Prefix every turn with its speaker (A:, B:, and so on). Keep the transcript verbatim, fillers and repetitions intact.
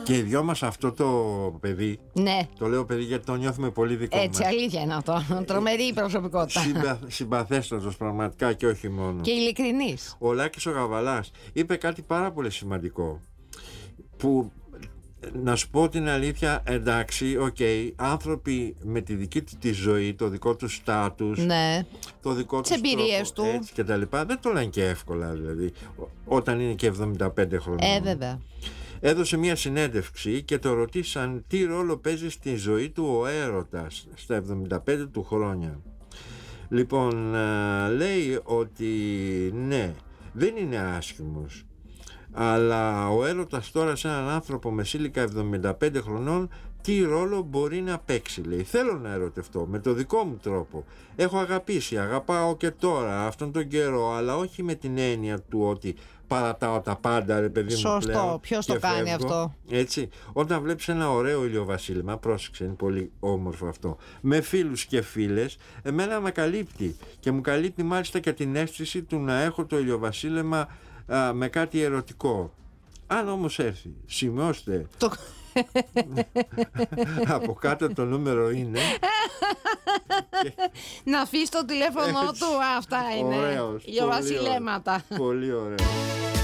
A: Και οι δυο μας αυτό το παιδί,
B: Ναι.
A: το λέω παιδί γιατί το νιώθουμε πολύ δικό μας.
B: Έτσι, αλήθεια είναι αυτό. Τρομερή προσωπικότητα.
A: Συμπα... Συμπαθέστατος πραγματικά και όχι μόνο.
B: Και ειλικρινής.
A: Ο Λάκης ο Γαβαλάς είπε κάτι πάρα πολύ σημαντικό. Που, να σου πω την αλήθεια, εντάξει, οκ, okay, άνθρωποι με τη δική του τη ζωή, το δικό του στάτους,
B: Ναι.
A: το δικό του
B: εμπειρίες του,
A: έτσι και τα λοιπά, δεν το λένε και εύκολα δηλαδή, όταν είναι και εβδομήντα πέντε χρονών.
B: Ε, βέβαια.
A: Έδωσε μια συνέντευξη και το ρωτήσαν τι ρόλο παίζει στη ζωή του ο έρωτας στα εβδομήντα πέντε του χρόνια. Λοιπόν, λέει ότι ναι, δεν είναι άσχημος, αλλά ο έρωτας τώρα σε έναν άνθρωπο με σύλλικα εβδομήντα πέντε χρονών τι ρόλο μπορεί να παίξει, λέει. Θέλω να ερωτευτώ με το δικό μου τρόπο. Έχω αγαπήσει, αγαπάω και τώρα αυτόν τον καιρό, αλλά όχι με την έννοια του ότι παρατάω τα πάντα, ρε παιδί μου.
B: Σωστό, ποιος το κάνει
A: φεύγω.
B: αυτό.
A: Έτσι, όταν βλέπεις ένα ωραίο ηλιοβασίλεμα, πρόσεξε, είναι πολύ όμορφο αυτό, με φίλους και φίλες, εμένα με καλύπτει και μου καλύπτει μάλιστα και την αίσθηση του να έχω το ηλιοβασίλεμα α, με κάτι ερωτικό. Αν όμως έρθει, σημειώστε
B: Το...
A: από κάτω το νούμερο είναι
B: να αφήσει το τηλέφωνο του. Αυτά είναι.
A: Ωραίος,
B: Ηλιοβασιλέματα.
A: πολύ ωραίο.